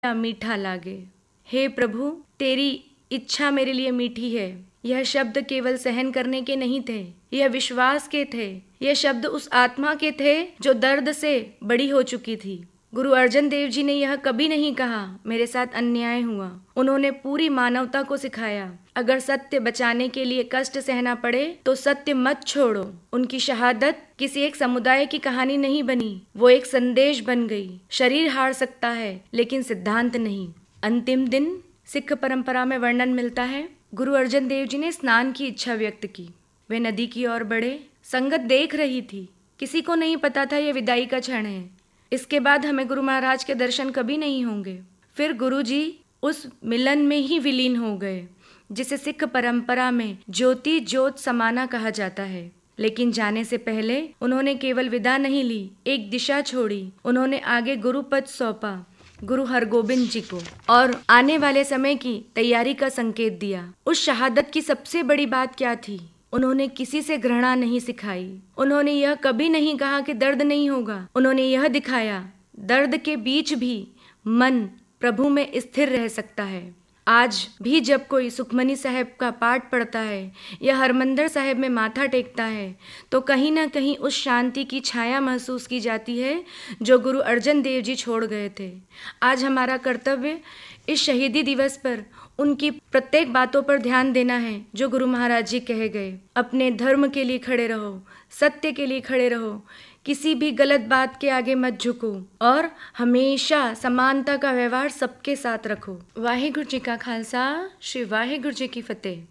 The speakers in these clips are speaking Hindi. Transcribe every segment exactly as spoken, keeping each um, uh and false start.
या मीठा लागे। हे प्रभु, तेरी इच्छा मेरे लिए मीठी है। यह शब्द केवल सहन करने के नहीं थे, यह विश्वास के थे। यह शब्द उस आत्मा के थे जो दर्द से बड़ी हो चुकी थी। गुरु अर्जन देव जी ने यह कभी नहीं कहा मेरे साथ अन्याय हुआ। उन्होंने पूरी मानवता को सिखाया, अगर सत्य बचाने के लिए कष्ट सहना पड़े तो सत्य मत छोड़ो। उनकी शहादत किसी एक समुदाय की कहानी नहीं बनी, वो एक संदेश बन गई। शरीर हार सकता है लेकिन सिद्धांत नहीं। अंतिम दिन सिख परंपरा में वर्णन मिलता है, गुरु अर्जन देव जी ने स्नान की इच्छा व्यक्त की। वे नदी की ओर बढ़े, संगत देख रही थी, किसी को नहीं पता था यह विदाई का क्षण है। इसके बाद हमें गुरु महाराज के दर्शन कभी नहीं होंगे। फिर गुरु जी उस मिलन में ही विलीन हो गए जिसे सिख परंपरा में ज्योति ज्योत समाना कहा जाता है। लेकिन जाने से पहले उन्होंने केवल विदा नहीं ली, एक दिशा छोड़ी। उन्होंने आगे गुरु पद सौंपा गुरु हरगोबिंद जी को और आने वाले समय की तैयारी का संकेत दिया। उस शहादत की सबसे बड़ी बात क्या थी? उन्होंने किसी से घृणा नहीं सिखाई। उन्होंने यह कभी नहीं कहा कि दर्द नहीं होगा। उन्होंने यह दिखाया, दर्द के बीच भी मन प्रभु में स्थिर रह सकता है। आज भी जब कोई सुखमनी साहब का पाठ पढ़ता है या हरमंदिर साहिब में माथा टेकता है तो कहीं ना कहीं उस शांति की छाया महसूस की जाती है जो गुरु अर्जन देव जी छोड़ गए थे। आज हमारा कर्तव्य इस शहीदी दिवस पर उनकी प्रत्येक बातों पर ध्यान देना है जो गुरु महाराज जी कहे गए। अपने धर्म के लिए खड़े रहो, सत्य के लिए खड़े रहो, किसी भी गलत बात के आगे मत झुको और हमेशा समानता का व्यवहार सबके साथ रखो। वाहिगुरु जी का खालसा, श्री वाहिगुरु जी की फतेह।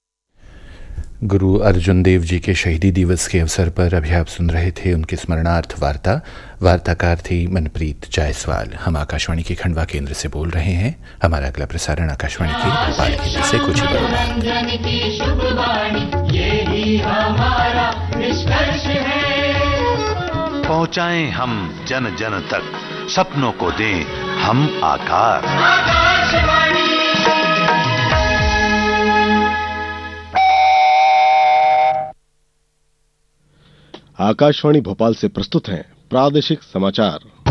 गुरु अर्जुन देव जी के शहीदी दिवस के अवसर पर अभी आप सुन रहे थे उनके स्मरणार्थ वार्ता। वार्ताकार थी मनप्रीत जायसवाल। हम आकाशवाणी के खंडवा केंद्र से बोल रहे हैं। हमारा अगला प्रसारण आकाशवाणी के भोपाल केंद्र से कुछ ही देर बाद। पहुंचाएं हम जन जन तक, सपनों को दें हम आकार। आकाशवाणी भोपाल से प्रस्तुत हैं प्रादेशिक समाचार।